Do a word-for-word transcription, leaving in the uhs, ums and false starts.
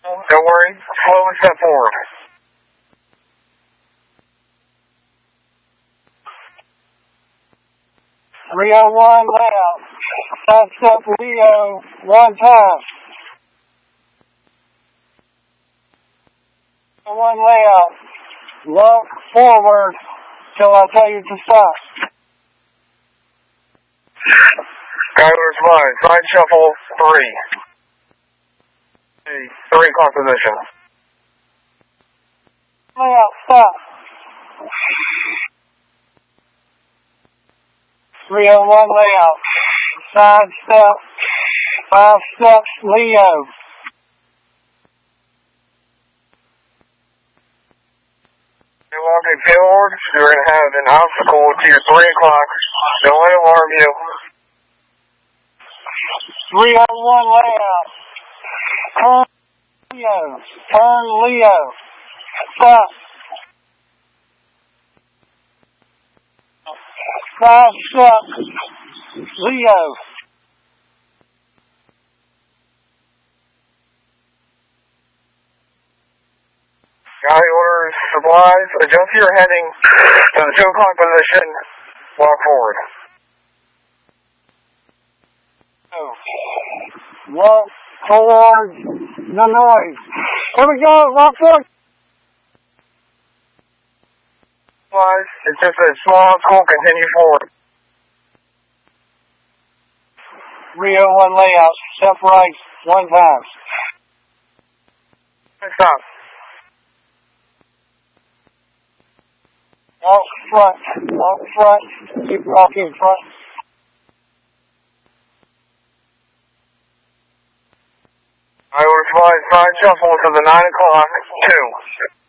Don't worry. Slowly step forward. three oh one layout. Side step Leo one time. One layout. Walk forward till I tell you to stop. Guiders line. Side shuffle three. Three clock position. Layout stop. three oh one layout. Side step. Five steps Leo. You're walking forward. You're going to have an obstacle to your three o'clock. Don't let it alarm you. three oh one layout. Turn Leo. Turn Leo. Stop. Five steps Leo. Guy orders supplies. Adjust your heading to the two o'clock position. Walk forward. Walk towards the noise. Here we go. Walk forward. Supplies. It's just a small school. Continue forward. three oh one layout. Step right one time. Stop. Walk front. Walk front. Keep walking front. I order supplies. Side shuffle to the nine o'clock. Two.